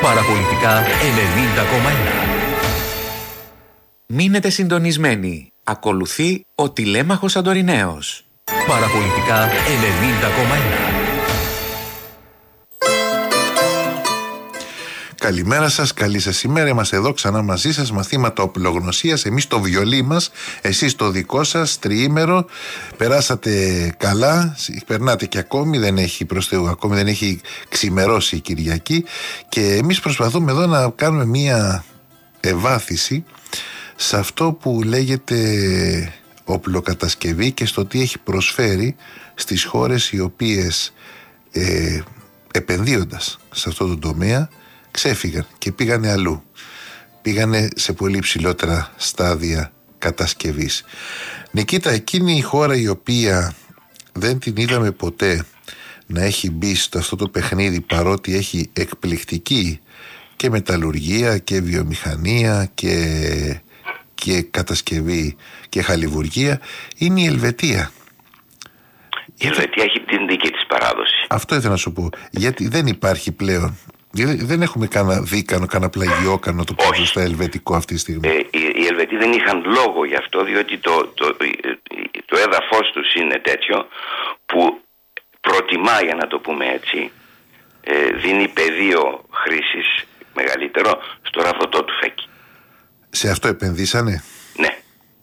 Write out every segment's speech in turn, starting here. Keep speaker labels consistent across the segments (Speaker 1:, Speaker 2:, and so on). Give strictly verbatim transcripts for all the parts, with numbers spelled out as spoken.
Speaker 1: Παραπολιτικά ενενήντα κόμμα ένα. Μείνετε συντονισμένοι. Ακολουθεί ο τηλέμαχος Σαντοριναίος. Παραπολιτικά ενενήντα κόμμα ένα.
Speaker 2: Καλημέρα σας, καλή σας ημέρα. Είμαστε εδώ ξανά μαζί σας, μαθήματα οπλογνωσίας. Εμείς το βιολί μας, εσείς το δικό σας, τριήμερο. Περάσατε καλά, περνάτε και ακόμη, δεν έχει προς Θεού, ακόμη δεν έχει ξημερώσει η Κυριακή. Και εμείς προσπαθούμε εδώ να κάνουμε μία ευάθυνση σε αυτό που λέγεται οπλοκατασκευή και στο τι έχει προσφέρει στις χώρες οι οποίες ε, επενδύοντας σε αυτό το τομέα ξέφυγαν και πήγανε αλλού. Πήγανε σε πολύ ψηλότερα στάδια κατασκευής. Νικήτα, εκείνη η χώρα η οποία δεν την είδαμε ποτέ να έχει μπει στο αυτό το παιχνίδι, παρότι έχει εκπληκτική και μεταλλουργία και βιομηχανία και, και κατασκευή και χαλιβουργία, είναι η Ελβετία.
Speaker 3: Η Ελβετία έχει την δική της παράδοση.
Speaker 2: Αυτό ήθελα να σου πω. Γιατί δεν υπάρχει πλέον, δεν έχουμε κανένα δίκανο, κανένα πλαγιόκανο το πω στα ελβετικό αυτή τη στιγμή.
Speaker 3: Ε, οι, οι Ελβετοί δεν είχαν λόγο γι' αυτό, διότι το, το, το έδαφος τους είναι τέτοιο που προτιμά, για να το πούμε έτσι, ε, δίνει πεδίο χρήσης μεγαλύτερο στο ραβδοτό του φέκι.
Speaker 2: Σε αυτό επενδύσανε?
Speaker 3: Ναι.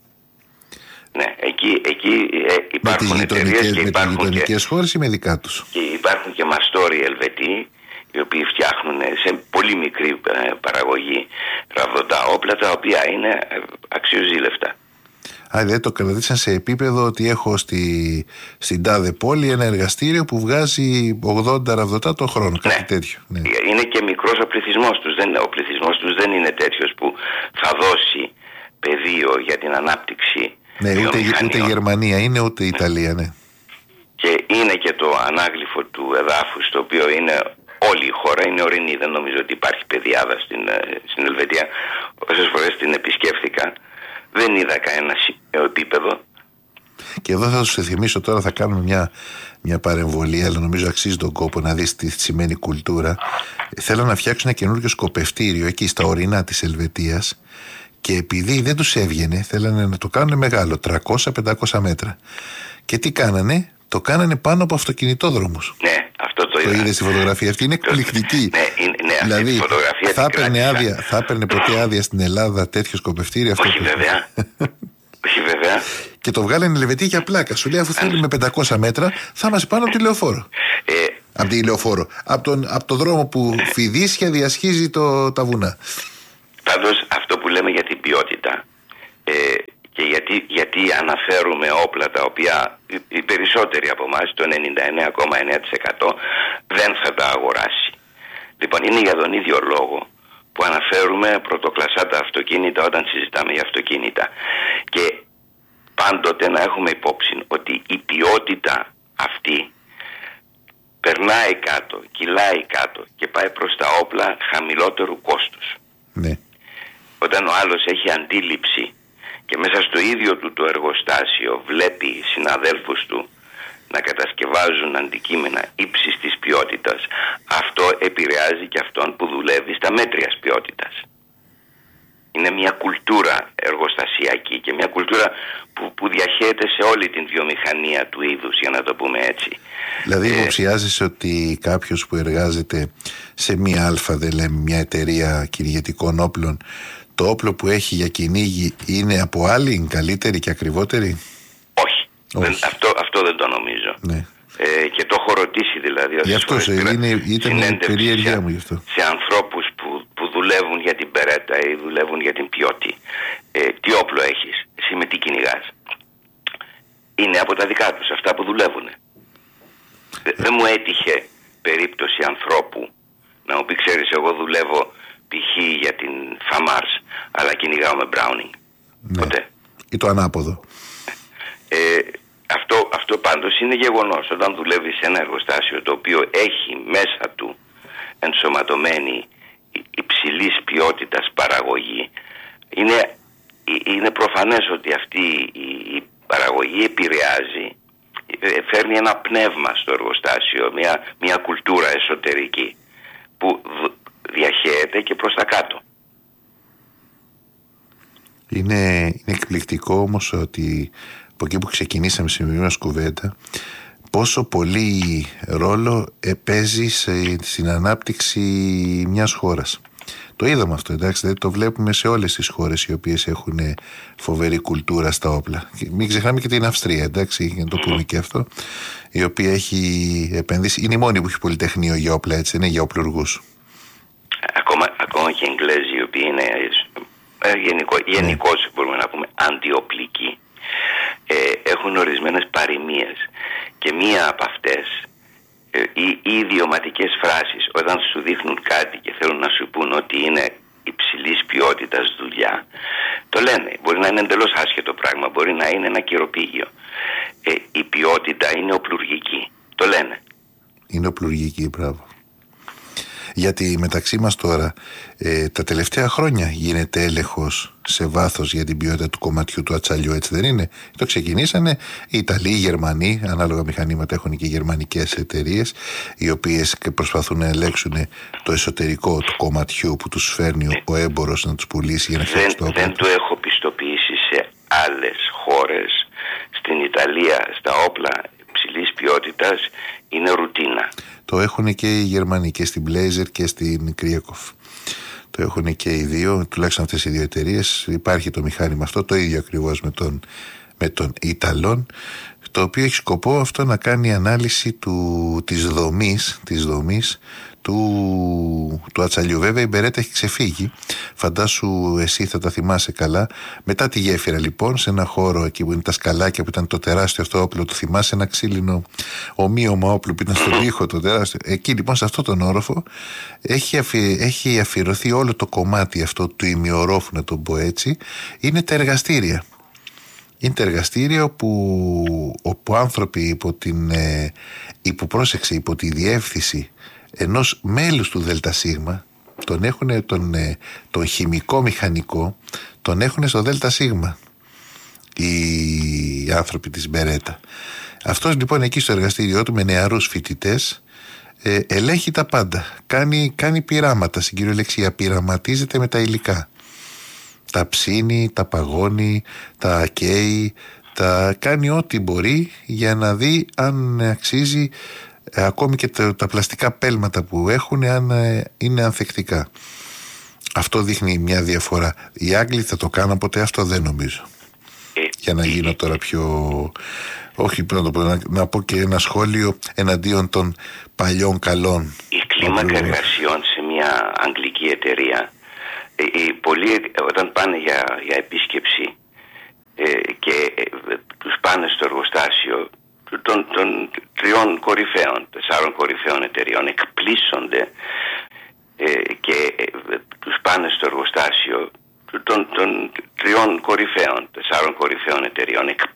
Speaker 3: Ναι, εκεί, εκεί ε, υπάρχουν εταιρείες και
Speaker 2: με
Speaker 3: υπάρχουν
Speaker 2: τις γειτονικές
Speaker 3: και,
Speaker 2: χώρες ή με δικά τους?
Speaker 3: Και υπάρχουν και μαστόροι Ελβετοί, οι οποίοι φτιάχνουν σε πολύ μικρή ε, παραγωγή ραβδοτά όπλα, τα οποία είναι ε, αξιοζήλευτα.
Speaker 2: Α, δεν το κρατήσαν σε επίπεδο ότι έχω στη, στην τάδε πόλη ένα εργαστήριο που βγάζει ογδόντα ραβδοτά το χρόνο, κάτι
Speaker 3: ναι.
Speaker 2: τέτοιο. Ναι.
Speaker 3: Είναι και μικρός ο πληθυσμός τους. Δεν, ο πληθυσμός τους δεν είναι τέτοιος που θα δώσει πεδίο για την ανάπτυξη.
Speaker 2: Ναι, ούτε, ούτε Γερμανία είναι, ούτε Ιταλία, ναι.
Speaker 3: Και είναι και το ανάγλυφο του εδάφους, το οποίο είναι όλη η χώρα, είναι ορεινή. Δεν νομίζω ότι υπάρχει πεδιάδα στην, στην Ελβετία. Όσες φορές την επισκέφθηκα, δεν είδα κανένα επίπεδο. Και
Speaker 2: εδώ θα σου θυμίσω τώρα, θα κάνουμε μια, μια παρεμβολή, αλλά νομίζω αξίζει τον κόπο να δεις τι σημαίνει κουλτούρα. Θέλω να φτιάξουν ένα καινούργιο σκοπευτήριο εκεί στα ορεινά της Ελβετίας. Και επειδή δεν τους έβγαινε, θέλανε να το κάνουν μεγάλο, τριακόσια με πεντακόσια μέτρα. Και τι κάνανε? Το κάνανε πάνω από αυτοκινητόδρομους.
Speaker 3: Ναι, αυτό το είδα.
Speaker 2: Το είδες στη φωτογραφία αυτή? Είναι εκπληκτική.
Speaker 3: Ναι, είναι, ναι, αυτή
Speaker 2: δηλαδή,
Speaker 3: τη φωτογραφία
Speaker 2: θα έπαιρνε, άδεια, θα έπαιρνε ποτέ άδεια στην Ελλάδα τέτοιο σκοπευτήριο? Αυτό?
Speaker 3: Όχι βέβαια. Όχι βέβαια.
Speaker 2: Και το βγάλανε Ελβετοί για πλάκα. Σου λέει, αφού θέλουμε πεντακόσια μέτρα, θα είμαστε πάνω από τη λεωφόρο.
Speaker 3: Ε,
Speaker 2: από τη λεωφόρο. Από τον, από το δρόμο που φιδίσια διασχίζει το, τα βουνά.
Speaker 3: Πάντως αυτό που λέμε για την ποιότητα, ε, και γιατί, γιατί αναφέρουμε όπλα τα οποία οι, οι περισσότεροι από εμάς, το ενενήντα εννέα κόμμα εννέα τοις εκατό, δεν θα τα αγοράσει. Λοιπόν, είναι για τον ίδιο λόγο που αναφέρουμε πρωτοκλασσά τα αυτοκίνητα όταν συζητάμε για αυτοκίνητα. Και πάντοτε να έχουμε υπόψη ότι η ποιότητα αυτή περνάει κάτω, κυλάει κάτω και πάει προς τα όπλα χαμηλότερου κόστους.
Speaker 2: Ναι.
Speaker 3: Όταν ο άλλος έχει αντίληψη και μέσα στο ίδιο του το εργοστάσιο βλέπει συναδέλφους του να κατασκευάζουν αντικείμενα ύψης της ποιότητας, αυτό επηρεάζει και αυτόν που δουλεύει στα μέτριας ποιότητας. Είναι μια κουλτούρα εργοστασιακή και μια κουλτούρα που, που διαχέεται σε όλη την βιομηχανία του είδους, για να το πούμε έτσι.
Speaker 2: Δηλαδή υποψιάζεσαι ε, ότι κάποιος που εργάζεται σε μια αλφα, δεν λέμε, μια εταιρεία κυνηγετικών όπλων, το όπλο που έχει για κυνήγι είναι από άλλη καλύτερη και ακριβότερη?
Speaker 3: Όχι, όχι. Δεν, αυτό, αυτό δεν το νομίζω.
Speaker 2: Ναι.
Speaker 3: Ε, και το έχω ρωτήσει δηλαδή.
Speaker 2: Γι' αυτό σε, είναι, ήταν η περιέργειά μου γι' αυτό.
Speaker 3: Σε ανθρώπους που, που δουλεύουν για την Περέτα ή δουλεύουν για την Πιώτη. Ε, τι όπλο έχεις, εσύ με τι κυνηγάς? Είναι από τα δικά τους, αυτά που δουλεύουν. Ε. Δεν μου έτυχε περίπτωση ανθρώπου να μου πει, ξέρεις, εγώ δουλεύω π.χ. για την Φαμάρς, αλλά κυνηγάω με Browning.
Speaker 2: Ναι.
Speaker 3: Ποτέ.
Speaker 2: Ή το ανάποδο.
Speaker 3: Ε, αυτό, αυτό πάντως είναι γεγονός. Όταν δουλεύεις σε ένα εργοστάσιο το οποίο έχει μέσα του ενσωματωμένη υψηλής ποιότητας παραγωγή, είναι, είναι προφανές ότι αυτή η παραγωγή επηρεάζει, φέρνει ένα πνεύμα στο εργοστάσιο, μια, μια κουλτούρα εσωτερική που διαχέεται επεκτείνεται και προς τα κάτω.
Speaker 2: Είναι, είναι εκπληκτικό όμως ότι από εκεί που ξεκινήσαμε στη σημερινή μας κουβέντα, πόσο πολύ ρόλο παίζει στην ανάπτυξη μιας χώρας. Το είδαμε αυτό, εντάξει, δεν το βλέπουμε σε όλες τις χώρες οι οποίες έχουν φοβερή κουλτούρα στα όπλα. Και μην ξεχνάμε και την Αυστρία, εντάξει, για να το πούμε και αυτό, η οποία έχει επενδύσει, είναι η μόνη που έχει πολυτεχνείο για όπλα, έτσι, είναι για οπλουργούς.
Speaker 3: Ακόμα, ακόμα και οι Εγγλέζοι, οι οποίοι είναι γενικό, γενικώς ναι. μπορούμε να πούμε αντιοπλικοί, ε, έχουν ορισμένες παροιμίες και μία από αυτές, ε, οι, οι ιδιωματικές φράσεις, όταν σου δείχνουν κάτι και θέλουν να σου πούν ότι είναι υψηλής ποιότητας δουλειά, το λένε. Μπορεί να είναι εντελώς άσχετο πράγμα, μπορεί να είναι ένα κυροπήγιο. Ε, η ποιότητα είναι οπλουργική, το λένε.
Speaker 2: Είναι οπλουργική, μπράβο. Γιατί μεταξύ μας τώρα ε, τα τελευταία χρόνια γίνεται έλεγχος σε βάθος για την ποιότητα του κομματιού του ατσαλιού, έτσι δεν είναι? Το ξεκινήσανε οι Ιταλοί, οι Γερμανοί, ανάλογα μηχανήματα έχουν και οι γερμανικές εταιρείες, οι οποίες προσπαθούν να ελέγξουν το εσωτερικό του κομματιού που τους φέρνει ο, ο έμπορος να τους πουλήσει για να φτιάξει το όπλο.
Speaker 3: Δεν το έχω πιστοποιήσει σε άλλες χώρες. Στην Ιταλία στα όπλα υψηλής ποιότητας είναι ρουτίνα.
Speaker 2: Το έχουν και οι Γερμανοί και στην Blazer και στην Krieghoff. Το έχουν και οι δύο, τουλάχιστον αυτές οι δύο εταιρείες. Υπάρχει το μηχάνημα αυτό, το ίδιο ακριβώς με τον, με τον Ιταλών, το οποίο έχει σκοπό αυτό να κάνει ανάλυση του, της δομής, της δομής του, του ατσαλιού. Βέβαια η Μπερέτα έχει ξεφύγει, φαντάσου εσύ θα τα θυμάσαι καλά, μετά τη γέφυρα λοιπόν, σε ένα χώρο εκεί που είναι τα σκαλάκια που ήταν το τεράστιο αυτό όπλο, το θυμάσαι, ένα ξύλινο ομοίωμα όπλο που ήταν στον τοίχο το τεράστιο, εκεί λοιπόν σε αυτόν τον όροφο έχει, αφι, έχει αφιερωθεί όλο το κομμάτι αυτό του ημιορόφου, να το πω έτσι, είναι τα εργαστήρια. Είναι τα εργαστήρια όπου, όπου άνθρωποι υπό την ε, υποπρόσεξη, υπό τη διεύθυνση ενός μέλους του ΔΣ, τον έχουν τον, τον χημικό μηχανικό, τον έχουν στο ΔΣ οι άνθρωποι της Μπερέτα. Αυτός λοιπόν εκεί στο εργαστήριό του με νεαρούς φοιτητές ε, ελέγχει τα πάντα, κάνει, κάνει πειράματα, στην κυριολεξία πειραματίζεται με τα υλικά, τα ψήνει, τα παγώνει, τα καίει, τα κάνει ό,τι μπορεί για να δει αν αξίζει ε, ακόμη και τα, τα πλαστικά πέλματα που έχουν, αν ε, είναι ανθεκτικά. Αυτό δείχνει μια διαφορά. Οι Άγγλοι θα το κάνουν ποτέ αυτό? Δεν νομίζω. Για να γίνω τώρα πιο... Όχι, να, το πω, να, να πω και ένα σχόλιο εναντίον των παλιών καλών.
Speaker 3: Η κλίμακα εργασιών σε μια αγγλική εταιρεία, ε, ε, πολλοί όταν πάνε για, για επίσκεψη ε, και ε, τους πάνε στο εργοστάσιο των, των τριών κορυφαίων, τεσσάρων κορυφαίων εταιρεών, εκπλήσονται ε, και ε, τους πάνε στο εργοστάσιο των, των τριών κορυφαίων, τεσσάρων κορυφαίων εταιρεών, εκ,